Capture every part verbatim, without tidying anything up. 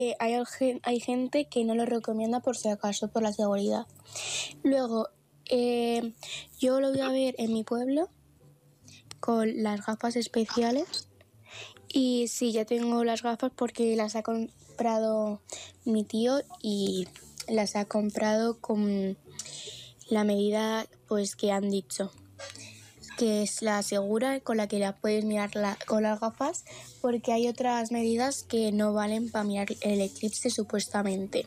Eh, hay, hay gente que no lo recomienda por si acaso, por la seguridad. Luego, eh, yo lo voy a ver en mi pueblo con las gafas especiales. Y sí, ya tengo las gafas porque las ha comprado mi tío y las ha comprado con la medida pues que han dicho, que es la segura con la que la puedes mirar la, con las gafas, porque hay otras medidas que no valen para mirar el eclipse supuestamente.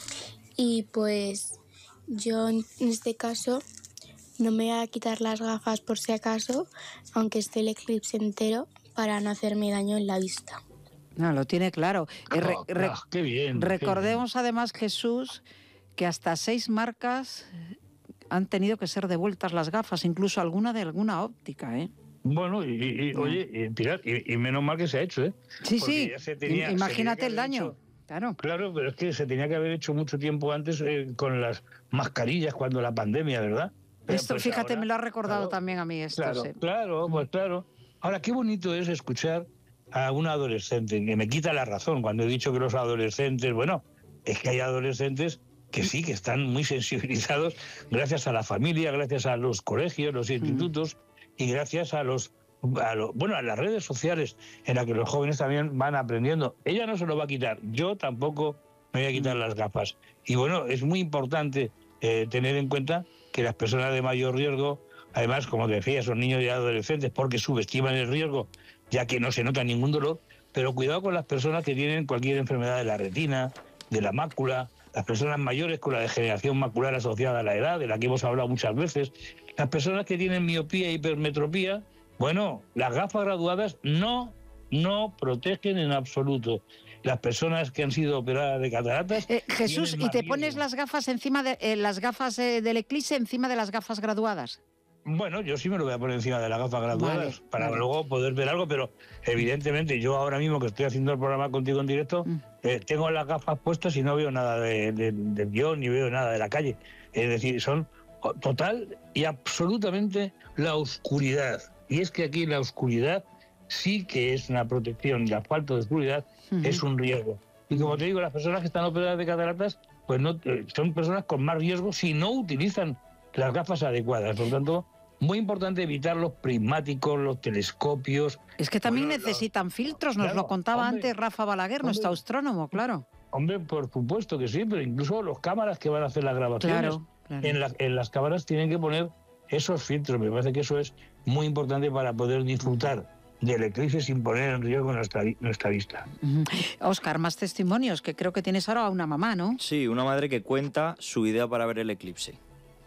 Y pues yo en este caso no me voy a quitar las gafas por si acaso, aunque esté el eclipse entero, para no hacerme daño en la vista. No, lo tiene claro. Oh, re, re, oh, qué bien. Recordemos qué bien. además, Jesús, que hasta seis marcas han tenido que ser devueltas las gafas, incluso alguna de alguna óptica, ¿eh? Bueno, y, y no. oye, y, Pilar, y, y menos mal que se ha hecho, ¿eh? Sí, Porque sí, se tenía, imagínate se el daño. Hecho, claro. Claro, pero es que se tenía que haber hecho mucho tiempo antes eh, con las mascarillas cuando la pandemia, ¿verdad? Pero esto, pues fíjate, ahora, me lo ha recordado claro, también a mí esto. Claro, sí. claro, pues claro. Ahora, qué bonito es escuchar a una adolescente, que me quita la razón cuando he dicho que los adolescentes, bueno, es que hay adolescentes que sí, que están muy sensibilizados gracias a la familia, gracias a los colegios, los institutos mm. y gracias a los, a lo, bueno, a las redes sociales en las que los jóvenes también van aprendiendo. Ella no se lo va a quitar, yo tampoco me voy a quitar mm. las gafas. Y bueno, es muy importante eh, tener en cuenta que las personas de mayor riesgo, además, como decía, son niños y adolescentes porque subestiman el riesgo, ya que no se nota ningún dolor, pero cuidado con las personas que tienen cualquier enfermedad de la retina, de la mácula, las personas mayores con la degeneración macular asociada a la edad, de la que hemos hablado muchas veces, las personas que tienen miopía e hipermetropía. Bueno, las gafas graduadas no, no protegen en absoluto. Las personas que han sido operadas de cataratas... Eh, Jesús, ¿y te riesgo. pones las gafas encima de eh, las gafas eh, del eclipse encima de las gafas graduadas? Bueno, yo sí me lo voy a poner encima de las gafas graduadas vale, para vale. luego poder ver algo, pero evidentemente yo ahora mismo que estoy haciendo el programa contigo en directo, mm. eh, tengo las gafas puestas y no veo nada de, de, de guión ni veo nada de la calle. Es decir, son total y absolutamente la oscuridad. Y es que aquí la oscuridad sí que es una protección y la falta de oscuridad mm. es un riesgo. Y como te digo, las personas que están operadas de cataratas, pues no son personas con más riesgo si no utilizan las gafas adecuadas. Por lo tanto, muy importante evitar los prismáticos, los telescopios. Es que también bueno, necesitan los... filtros, nos claro, lo contaba hombre, antes Rafa Balaguer, hombre, nuestro astrónomo, claro. Hombre, por supuesto que sí, pero incluso los cámaras que van a hacer las grabaciones, claro, claro. En, la, en las cámaras tienen que poner esos filtros. Me parece que eso es muy importante para poder disfrutar del eclipse sin poner en riesgo nuestra, nuestra vista. Óscar, más testimonios, que creo que tienes ahora una mamá, ¿no? Sí, una madre que cuenta su idea para ver el eclipse.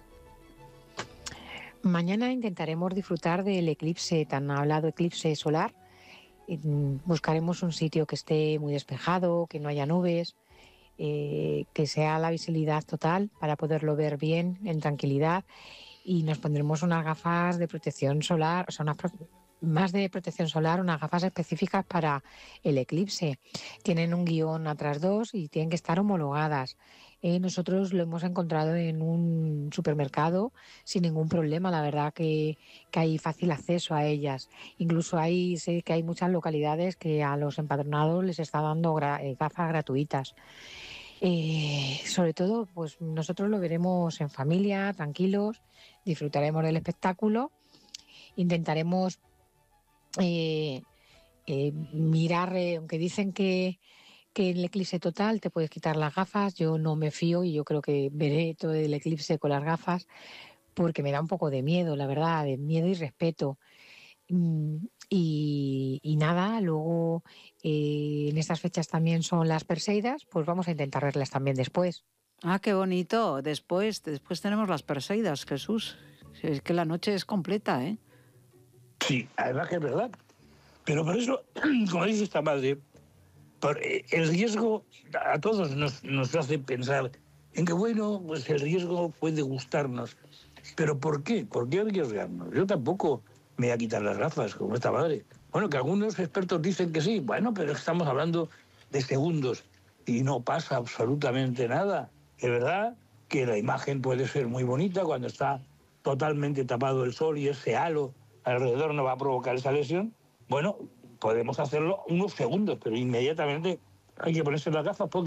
Mañana intentaremos disfrutar del eclipse, tan hablado eclipse solar. Buscaremos un sitio que esté muy despejado, que no haya nubes, eh, que sea la visibilidad total para poderlo ver bien, en tranquilidad, y nos pondremos unas gafas de protección solar, o sea, unas pro- más de protección solar, unas gafas específicas para el eclipse. Tienen un guión atrás dos y tienen que estar homologadas. Eh, nosotros lo hemos encontrado en un supermercado sin ningún problema, la verdad que, que hay fácil acceso a ellas. Incluso hay, sé que hay muchas localidades que a los empadronados les está dando gra- eh, gafas gratuitas. Eh, sobre todo, pues nosotros lo veremos en familia, tranquilos, disfrutaremos del espectáculo, intentaremos eh, eh, mirar, eh, aunque dicen que que en el eclipse total te puedes quitar las gafas, yo no me fío y yo creo que veré todo el eclipse con las gafas porque me da un poco de miedo, la verdad, de miedo y respeto. Y, y nada, luego eh, en estas fechas también son las Perseidas, pues vamos a intentar verlas también después. Ah, qué bonito, después, después tenemos las Perseidas, Jesús. Es que la noche es completa, ¿eh? Sí, además que es verdad. Pero por eso, como dice esta madre, por el riesgo a todos nos, nos hace pensar en que, bueno, pues el riesgo puede gustarnos. ¿Pero por qué? ¿Por qué arriesgarnos? Yo tampoco me voy a quitar las gafas, como esta madre. Bueno, que algunos expertos dicen que sí, bueno, pero estamos hablando de segundos y no pasa absolutamente nada. Es verdad que la imagen puede ser muy bonita cuando está totalmente tapado el sol y ese halo alrededor no va a provocar esa lesión. Bueno, podemos hacerlo unos segundos, pero inmediatamente Hay que ponerse las gafas porque